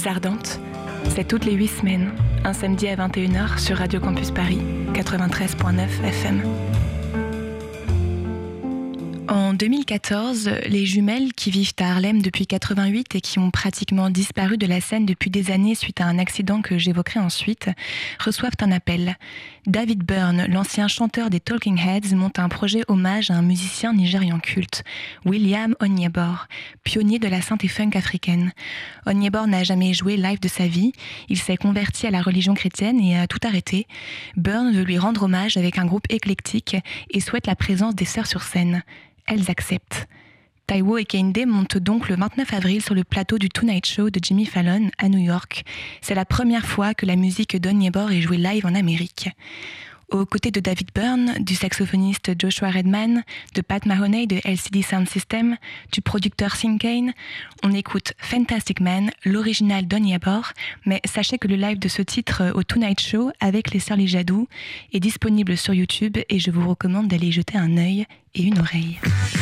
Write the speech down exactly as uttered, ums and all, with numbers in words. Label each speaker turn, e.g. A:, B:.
A: Les Ardentes, c'est toutes les huit semaines, un samedi à vingt et une heures sur Radio Campus Paris, quatre-vingt-treize virgule neuf F M. En deux mille quatorze, les jumelles qui vivent à Harlem depuis quatre-vingt-huit et qui ont pratiquement disparu de la scène depuis des années suite à un accident que j'évoquerai ensuite, reçoivent un appel. David Byrne, l'ancien chanteur des Talking Heads, monte un projet hommage à un musicien nigérian culte, William Onyeabor, pionnier de la synthé funk africaine. Onyeabor n'a jamais joué live de sa vie, il s'est converti à la religion chrétienne et a tout arrêté. Byrne veut lui rendre hommage avec un groupe éclectique et souhaite la présence des sœurs sur scène. Elles acceptent. Taiwo et Kehinde montent donc le vingt-neuf avril sur le plateau du Tonight Show de Jimmy Fallon à New York. C'est la première fois que la musique d'Onyeabor est jouée live en Amérique. Aux côtés de David Byrne, du saxophoniste Joshua Redman, de Pat Mahoney de L C D Sound System, du producteur Sean Kane, on écoute Fantastic Man, l'original d'Onyeabor, mais sachez que le live de ce titre au Tonight Show avec les Sœurs Les Jadou est disponible sur YouTube et je vous recommande d'aller y jeter un œil et une oreille.